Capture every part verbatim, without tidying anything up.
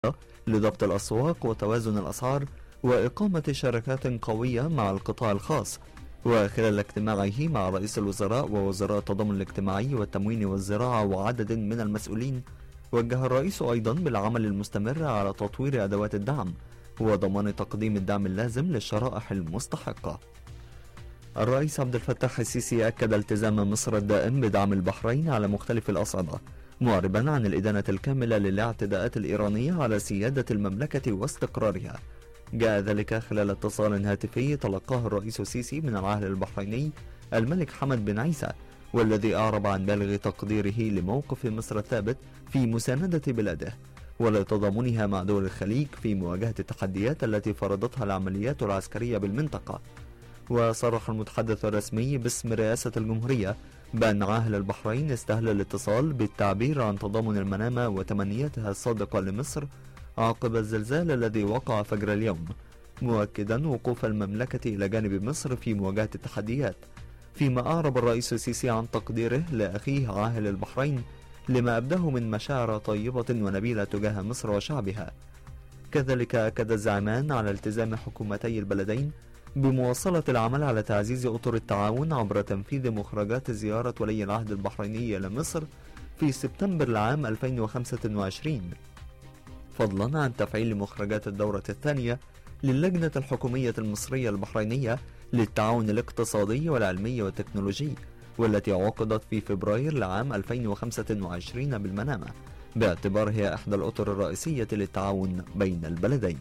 لضبط الأسواق وتوازن الأسعار وإقامة شراكات قوية مع القطاع الخاص. وخلال اجتماعه مع رئيس الوزراء ووزراء التضامن الاجتماعي والتموين والزراعة وعدد من المسؤولين، وجه الرئيس أيضا بالعمل المستمر على تطوير أدوات الدعم وضمان تقديم الدعم اللازم للشرائح المستحقة. الرئيس عبد الفتاح السيسي أكد التزام مصر الدائم بدعم البحرين على مختلف الأصعدة، معربا عن الإدانة الكاملة للاعتداءات الإيرانية على سيادة المملكة واستقرارها. جاء ذلك خلال اتصال هاتفي تلقاه الرئيس السيسي من العاهل البحريني الملك حمد بن عيسى، والذي أعرب عن بالغ تقديره لموقف مصر الثابت في مساندة بلاده ولتضامنها مع دول الخليج في مواجهة التحديات التي فرضتها العمليات العسكرية بالمنطقة. وصرح المتحدث الرسمي باسم رئاسة الجمهورية بأن عاهل البحرين استهل الاتصال بالتعبير عن تضامن المنامة وتمنياتها الصادقة لمصر عقب الزلزال الذي وقع فجر اليوم، مؤكدا وقوف المملكة إلى جانب مصر في مواجهة التحديات، فيما أعرب الرئيس السيسي عن تقديره لأخيه عاهل البحرين لما أبداه من مشاعر طيبة ونبيلة تجاه مصر وشعبها. كذلك أكد الزعيمان على التزام حكومتي البلدين بمواصلة العمل على تعزيز أطر التعاون عبر تنفيذ مخرجات زيارة ولي العهد البحريني لمصر في سبتمبر العام ألفين وخمسة وعشرين، فضلا عن تفعيل مخرجات الدورة الثانية للجنة الحكومية المصرية البحرينية للتعاون الاقتصادي والعلمي والتكنولوجي، والتي عقدت في فبراير لعام ألفين وخمسة وعشرين بالمنامة، باعتبارها إحدى الأطر الرئيسية للتعاون بين البلدين.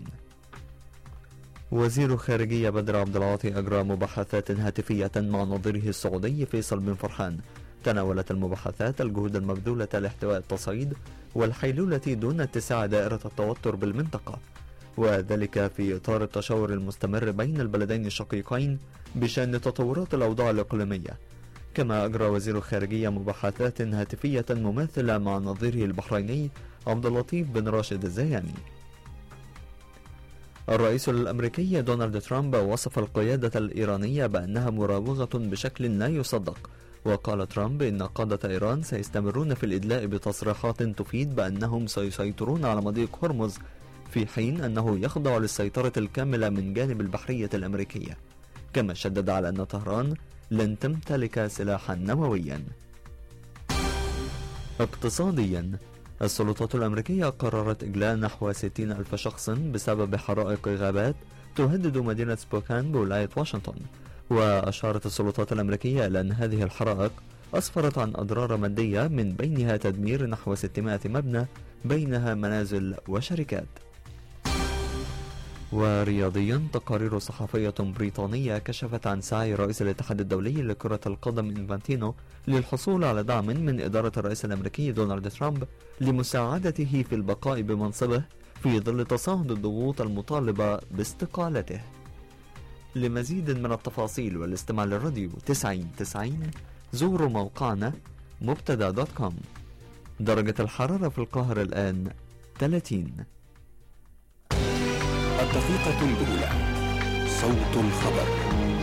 وزير خارجية بدر عبد العاطي أجرى مباحثات هاتفية مع نظيره السعودي فيصل بن فرحان. تناولت المباحثات الجهود المبذولة لاحتواء التصعيد والحيلولة دون اتساع دائرة التوتر بالمنطقة، وذلك في إطار التشاور المستمر بين البلدين الشقيقين بشأن تطورات الأوضاع الإقليمية. كما أجرى وزير الخارجية مباحثات هاتفية مماثلة مع نظيره البحريني عبد اللطيف بن راشد الزياني. الرئيس الأمريكي دونالد ترامب وصف القيادة الإيرانية بأنها مراوغة بشكل لا يصدق، وقال ترامب إن قادة إيران سيستمرون في الإدلاء بتصريحات تفيد بأنهم سيسيطرون على مضيق هرمز، في حين أنه يخضع للسيطرة الكاملة من جانب البحرية الأمريكية. كما شدد على أن طهران لن تمتلك سلاحا نوويا. اقتصاديا، السلطات الأمريكية قررت إجلاء نحو ستين ألف شخص بسبب حرائق غابات تهدد مدينة سبوكان بولاية واشنطن. وأشارت السلطات الأمريكية إلى أن هذه الحرائق أسفرت عن أضرار مادية من بينها تدمير نحو ستمائة مبنى بينها منازل وشركات. ورياضيا، تقارير صحفية بريطانية كشفت عن سعي رئيس الاتحاد الدولي لكرة القدم إنفانتينو للحصول على دعم من إدارة الرئيس الأمريكي دونالد ترامب لمساعدته في البقاء بمنصبه في ظل تصاعد الضغوط المطالبة باستقالته. لمزيد من التفاصيل والاستماع للراديو تسعين تسعين زوروا موقعنا مبتدا دوت كوم. درجة الحرارة في القاهرة الآن ثلاثين. الدقيقة الأولى، صوت الخبر.